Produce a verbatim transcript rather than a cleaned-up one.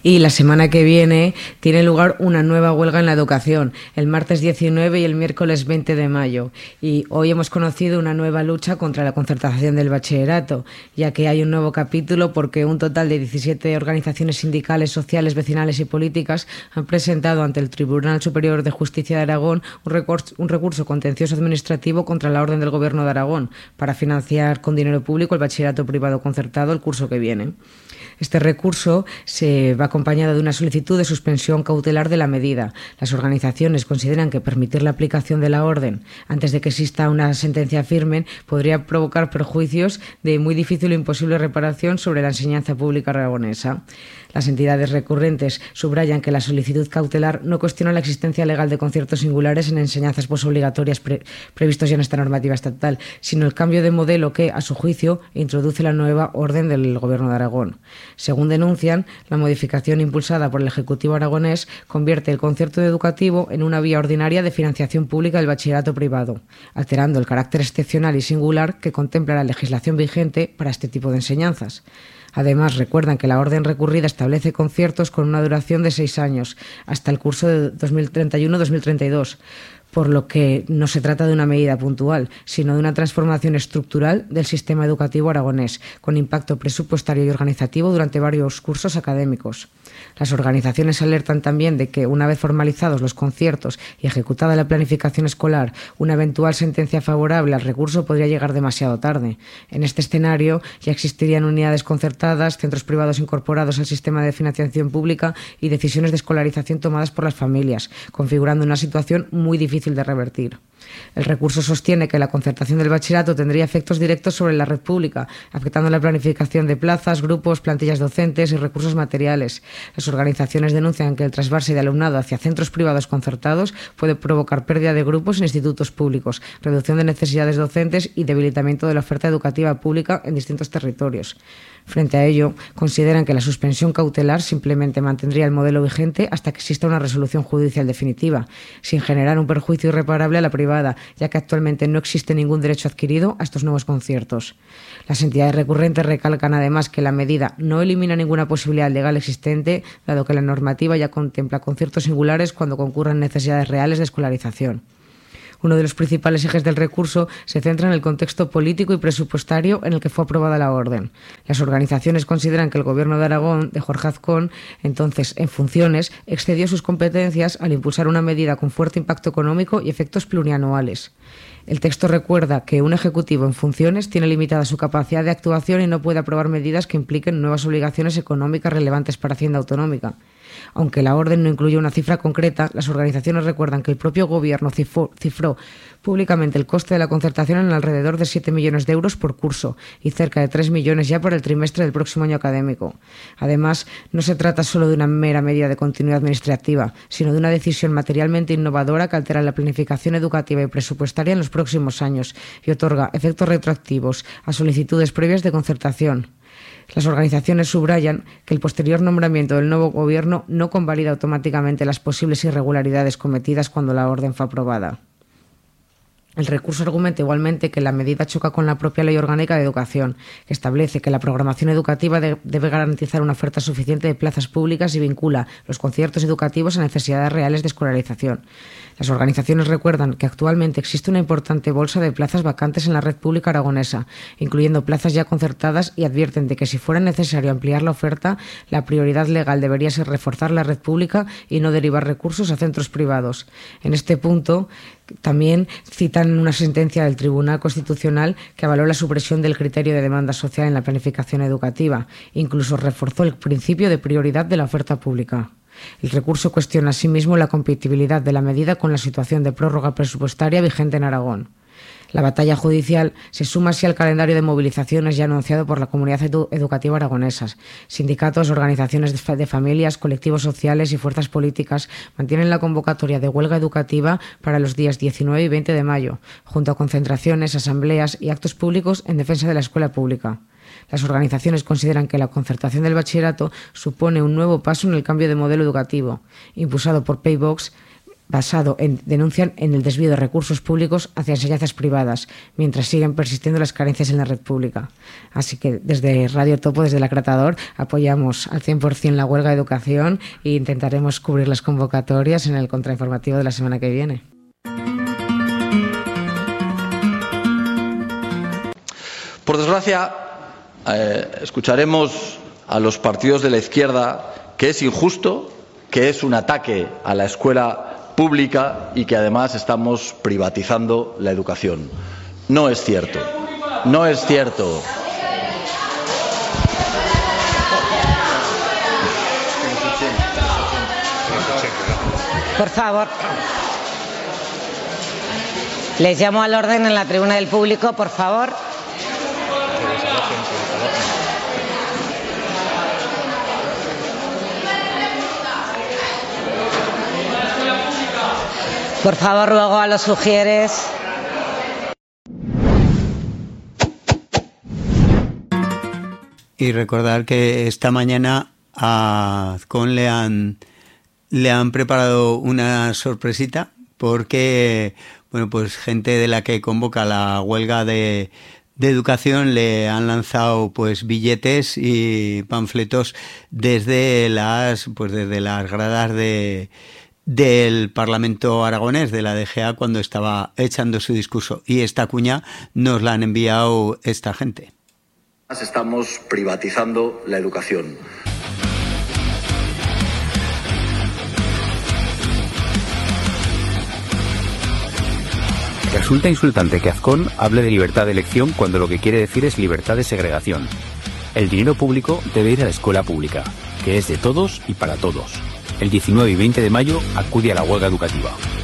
Y la semana que viene tiene lugar una nueva huelga en la educación, el martes diecinueve y el miércoles veinte de mayo. Y hoy hemos conocido una nueva lucha contra la concertación del bachillerato, ya que hay un nuevo capítulo porque un total de diecisiete organizaciones sindicales, sociales, vecinales y políticas han presentado ante el Tribunal Superior de Justicia de Aragón un recurso, un recurso contencioso administrativo contra la orden del Gobierno de Aragón para financiar con dinero público el bachillerato privado concertado el curso que viene. Este recurso se va acompañado de una solicitud de suspensión cautelar de la medida. Las organizaciones consideran que permitir la aplicación de la orden antes de que exista una sentencia firme podría provocar perjuicios de muy difícil o imposible reparación sobre la enseñanza pública aragonesa. Las entidades recurrentes subrayan que la solicitud cautelar no cuestiona la existencia legal de conciertos singulares en enseñanzas posobligatorias pre previstos ya en esta normativa estatal, sino el cambio de modelo que, a su juicio, introduce la nueva orden del Gobierno de Aragón. Según denuncian, la modificación impulsada por el Ejecutivo aragonés convierte el concierto educativo en una vía ordinaria de financiación pública del bachillerato privado, alterando el carácter excepcional y singular que contempla la legislación vigente para este tipo de enseñanzas. Además, recuerdan que la orden recurrida establece conciertos con una duración de seis años, hasta el curso de dos mil treinta y uno dos mil treinta y dos, por lo que no se trata de una medida puntual, sino de una transformación estructural del sistema educativo aragonés, con impacto presupuestario y organizativo durante varios cursos académicos. Las organizaciones alertan también de que, una vez formalizados los conciertos y ejecutada la planificación escolar, una eventual sentencia favorable al recurso podría llegar demasiado tarde. En este escenario ya existirían unidades concertadas, centros privados incorporados al sistema de financiación pública y decisiones de escolarización tomadas por las familias, configurando una situación muy difícil de revertir. El recurso sostiene que la concertación del bachillerato tendría efectos directos sobre la red pública, afectando la planificación de plazas, grupos, plantillas docentes y recursos materiales. Las organizaciones denuncian que el trasvase de alumnado hacia centros privados concertados puede provocar pérdida de grupos en institutos públicos, reducción de necesidades docentes y debilitamiento de la oferta educativa pública en distintos territorios. Frente a ello, consideran que la suspensión cautelar simplemente mantendría el modelo vigente hasta que exista una resolución judicial definitiva, sin generar un perjuicio irreparable a la privada, ya que actualmente no existe ningún derecho adquirido a estos nuevos conciertos. Las entidades recurrentes recalcan además que la medida no elimina ninguna posibilidad legal existente, dado que la normativa ya contempla conciertos singulares cuando concurran necesidades reales de escolarización. Uno de los principales ejes del recurso se centra en el contexto político y presupuestario en el que fue aprobada la orden. Las organizaciones consideran que el Gobierno de Aragón, de Jorge Azcón, entonces en funciones, excedió sus competencias al impulsar una medida con fuerte impacto económico y efectos plurianuales. El texto recuerda que un ejecutivo en funciones tiene limitada su capacidad de actuación y no puede aprobar medidas que impliquen nuevas obligaciones económicas relevantes para Hacienda Autonómica. Aunque la orden no incluye una cifra concreta, las organizaciones recuerdan que el propio Gobierno cifró, cifró públicamente el coste de la concertación en alrededor de siete millones de euros por curso y cerca de tres millones ya para el trimestre del próximo año académico. Además, no se trata solo de una mera medida de continuidad administrativa, sino de una decisión materialmente innovadora que altera la planificación educativa y presupuestaria en los próximos años y otorga efectos retroactivos a solicitudes previas de concertación. Las organizaciones subrayan que el posterior nombramiento del nuevo Gobierno no convalida automáticamente las posibles irregularidades cometidas cuando la orden fue aprobada. El recurso argumenta igualmente que la medida choca con la propia Ley Orgánica de Educación, que establece que la programación educativa de, debe garantizar una oferta suficiente de plazas públicas y vincula los conciertos educativos a necesidades reales de escolarización. Las organizaciones recuerdan que actualmente existe una importante bolsa de plazas vacantes en la red pública aragonesa, incluyendo plazas ya concertadas, y advierten de que si fuera necesario ampliar la oferta, la prioridad legal debería ser reforzar la red pública y no derivar recursos a centros privados. En este punto, también citan una sentencia del Tribunal Constitucional que avaló la supresión del criterio de demanda social en la planificación educativa. Incluso reforzó el principio de prioridad de la oferta pública. El recurso cuestiona asimismo la compatibilidad de la medida con la situación de prórroga presupuestaria vigente en Aragón. La batalla judicial se suma así al calendario de movilizaciones ya anunciado por la comunidad edu educativa aragonesa. Sindicatos, organizaciones de, de familias, colectivos sociales y fuerzas políticas mantienen la convocatoria de huelga educativa para los días diecinueve y veinte de mayo, junto a concentraciones, asambleas y actos públicos en defensa de la escuela pública. Las organizaciones consideran que la concertación del bachillerato supone un nuevo paso en el cambio de modelo educativo, impulsado por Paybox, basado en, denuncian en el desvío de recursos públicos hacia enseñanzas privadas, mientras siguen persistiendo las carencias en la red pública. Así que desde Radio Topo, desde el Acratador, apoyamos al cien por ciento la huelga de educación e intentaremos cubrir las convocatorias en el contrainformativo de la semana que viene. Por desgracia, eh, escucharemos a los partidos de la izquierda que es injusto, que es un ataque a la escuela pública y que además estamos privatizando la educación. No es cierto. No es cierto. Por favor. Les llamo al orden en la tribuna del público, por favor. Por favor, ruego a los ujieres. Y recordar que esta mañana a Azcón le han, le han preparado una sorpresita, porque bueno, pues gente de la que convoca la huelga de, de educación le han lanzado pues billetes y panfletos desde las pues desde las gradas de del Parlamento aragonés, de la D G A, cuando estaba echando su discurso. Y esta cuña nos la han enviado esta gente. Estamos privatizando la educación. Resulta insultante que Azcón hable de libertad de elección cuando lo que quiere decir es libertad de segregación. El dinero público debe ir a la escuela pública, que es de todos y para todos. El diecinueve y veinte de mayo acude a la huelga educativa.